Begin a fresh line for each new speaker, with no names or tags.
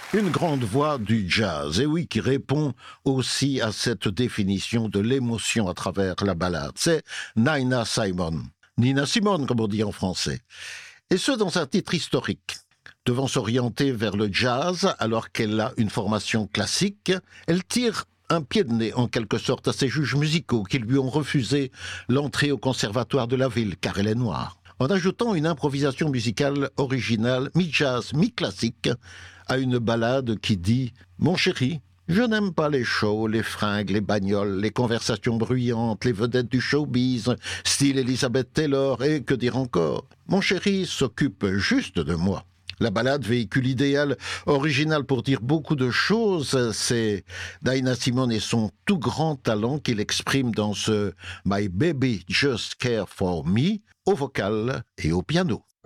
Une grande voix du jazz, et oui, qui répond aussi à cette définition de l'émotion à travers la ballade. C'est Nina Simone. Nina Simone, comme on dit en français. Et ce, dans un titre historique. Devant s'orienter vers le jazz, alors qu'elle a une formation classique, elle tire un pied de nez, en quelque sorte, à ses juges musicaux qui lui ont refusé l'entrée au conservatoire de la ville, car elle est noire, en ajoutant une improvisation musicale originale, mi-jazz, mi-classique, à une ballade qui dit « Mon chéri, je n'aime pas les shows, les fringues, les bagnoles, les conversations bruyantes, les vedettes du showbiz, style Elizabeth Taylor, et que dire encore. Mon chéri s'occupe juste de moi. » La ballade, véhicule idéal, original pour dire beaucoup de choses, c'est Nina Simone et son tout grand talent qu'il exprime dans ce « My Baby Just Care For Me » au vocal et au piano.